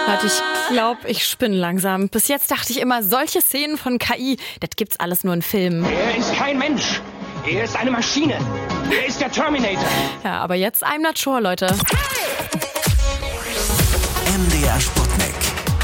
Leute, ich glaube, ich spinne langsam. Bis jetzt dachte ich immer, solche Szenen von KI, das gibt's alles nur in Filmen. Er ist kein Mensch. Er ist eine Maschine. Er ist der Terminator. Ja, aber jetzt I'm not sure, Leute. MDR Sputnik.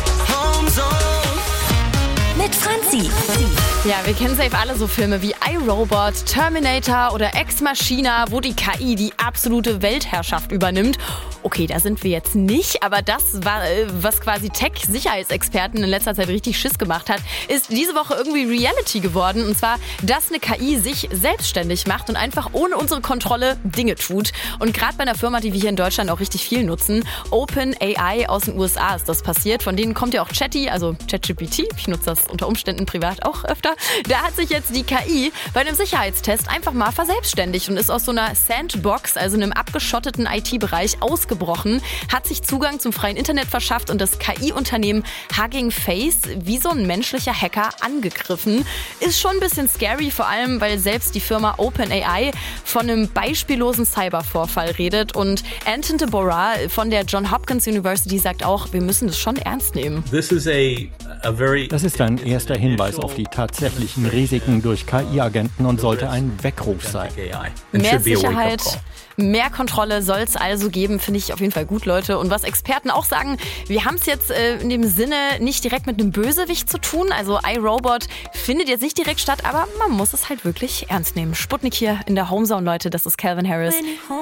Mit Franzi. Ja, wir kennen safe alle so Filme wie iRobot, Terminator oder Ex Machina, wo die KI die absolute Weltherrschaft übernimmt. Okay, da sind wir jetzt nicht, aber das war, was quasi Tech-Sicherheitsexperten in letzter Zeit richtig Schiss gemacht hat, ist diese Woche irgendwie Reality geworden. Und zwar, dass eine KI sich selbstständig macht und einfach ohne unsere Kontrolle Dinge tut. Und gerade bei einer Firma, die wir hier in Deutschland auch richtig viel nutzen, OpenAI aus den USA ist das passiert. Von denen kommt ja auch Chatty, also ChatGPT. Ich nutze das unter Umständen privat auch öfter. Da hat sich jetzt die KI bei einem Sicherheitstest einfach mal verselbstständigt und ist aus so einer Sandbox, also einem abgeschotteten IT-Bereich, ausgebrochen, hat sich Zugang zum freien Internet verschafft und das KI-Unternehmen Hugging Face wie so ein menschlicher Hacker angegriffen. Ist schon ein bisschen scary, vor allem, weil selbst die Firma OpenAI von einem beispiellosen Cybervorfall redet. Und Anton Deborah von der Johns Hopkins University sagt auch, wir müssen das schon ernst nehmen. Das ist ein erster Hinweis auf die tatsächlichen Risiken durch KI-Agenten und sollte ein Weckruf sein. Mehr Sicherheit, mehr Kontrolle soll es also geben, finde ich auf jeden Fall gut, Leute. Und was Experten auch sagen, wir haben es jetzt in dem Sinne nicht direkt mit einem Bösewicht zu tun. Also iRobot findet jetzt nicht direkt statt, aber man muss es halt wirklich ernst nehmen. Sputnik hier in der Homezone, Leute, das ist Calvin Harris.